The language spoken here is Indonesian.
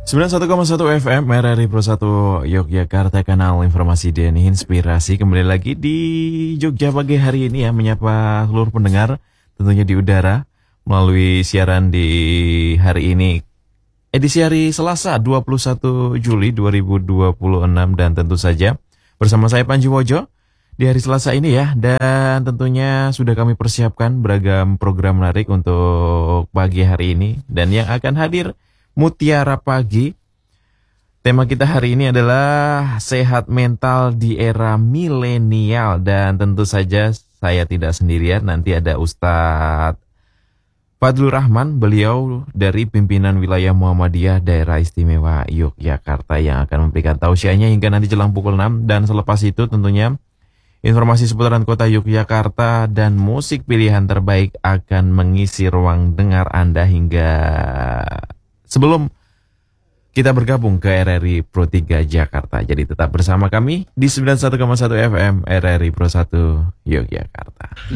91,1 FM RRI Pro 1 Yogyakarta, kanal informasi dan inspirasi. Kembali lagi di Jogja pagi hari ini ya, menyapa seluruh pendengar tentunya di udara melalui siaran di hari ini, edisi hari Selasa 21 Juli 2026, dan tentu saja bersama saya Panji Wojo di hari Selasa ini ya. Dan tentunya sudah kami persiapkan beragam program menarik untuk pagi hari ini, dan yang akan hadir Mutiara Pagi. Tema kita hari ini adalah sehat mental di era milenial, dan tentu saja saya tidak sendirian. Nanti ada Ustadz Fadlur Rahman, beliau dari pimpinan wilayah Muhammadiyah Daerah Istimewa Yogyakarta, yang akan memberikan tausiahnya hingga nanti jelang pukul 6. Dan selepas itu tentunya informasi seputaran kota Yogyakarta dan musik pilihan terbaik akan mengisi ruang dengar Anda hingga sebelum kita bergabung ke RRI Pro 3 Jakarta. Jadi tetap bersama kami di 91,1 FM RRI Pro 1 Yogyakarta.